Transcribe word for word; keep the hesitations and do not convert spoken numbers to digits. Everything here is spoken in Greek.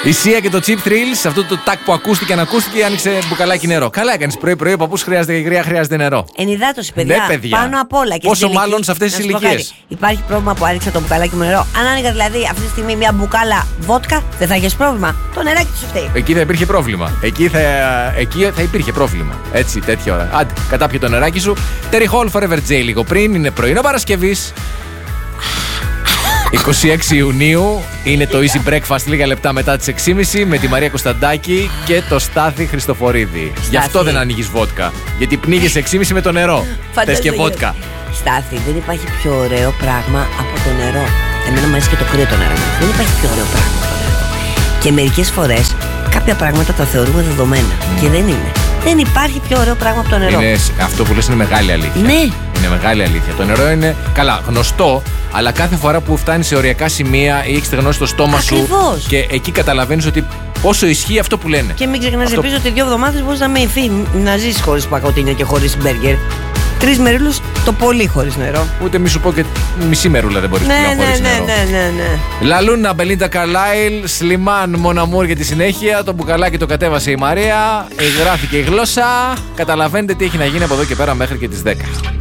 Η Σία και το Cheap Thrills, αυτό το τάκ που ακούστηκε, ανακούστηκε, άνοιξε μπουκαλάκι νερό. Καλά έκανες πρωί-πρωί, ο παππούς χρειάζεται γριά, χρειάζεται νερό. Ενυδάτωση, παιδιά. Ναι, παιδιά. Πάνω απ' όλα. Και πόσο μάλλον σε αυτές τις ηλικίες. Υπάρχει πρόβλημα που άνοιξα το μπουκαλάκι μου νερό. Αν άνοιγα δηλαδή αυτή τη στιγμή μια μπουκάλα βότκα, δεν θα έχεις πρόβλημα. Το νεράκι σου φταίει. Εκεί θα υπήρχε πρόβλημα. Εκεί θα, εκεί θα υπήρχε πρόβλημα. Έτσι, τέτοια ώρα. Άντε, κατάπιε το νεράκι σου. Terry Hall Forever J λίγο πριν, είναι πρωινό Παρασκευής. είκοσι έξι Ιουνίου είναι το Easy Breakfast λίγα λεπτά μετά τις έξι και μισή με τη Μαρία Κωνσταντάκη και το Στάθη Χριστοφορίδη. Γι' αυτό δεν ανοίγεις βότκα. Γιατί πνίγεσαι έξι και μισή με το νερό. Θες και βότκα. Στάθη, δεν υπάρχει πιο ωραίο πράγμα από το νερό. Εμένα μου αρέσει και το κρύο το νερό. Δεν υπάρχει πιο ωραίο πράγμα από το νερό. Και μερικές φορές κάποια πράγματα τα θεωρούμε δεδομένα. Mm. Και δεν είναι. Δεν υπάρχει πιο ωραίο πράγμα από το νερό. Είναι, αυτό που λες είναι μεγάλη αλήθεια. Ναι. Είναι μεγάλη αλήθεια. Το νερό είναι καλά γνωστό, αλλά κάθε φορά που φτάνει σε οριακά σημεία ή έχεις στεγνώσει το στόμα Ακριβώς. σου και εκεί καταλαβαίνεις ότι πόσο ισχύει αυτό που λένε. Και μην ξεχνάς αυτό... επίσης ότι δύο εβδομάδες μπορείς να με υφεί, να ζήσεις χωρίς πακοτίνια και χωρίς μπέργκερ. Τρεις μερούλους το πολύ χωρίς νερό. Ούτε μη σου πω και μισή μερούλα δεν μπορείς ναι, πλέον ναι, χωρίς ναι, νερό. Ναι, ναι, ναι. Λαλούνα, Μπελίντα Καρλάιλ, Σλιμάν, Μοναμούρ για τη συνέχεια. Το μπουκαλάκι το κατέβασε η Μαρία. Γράφηκε η γλώσσα. Καταλαβαίνετε τι έχει να γίνει από εδώ και πέρα μέχρι και τις δέκα.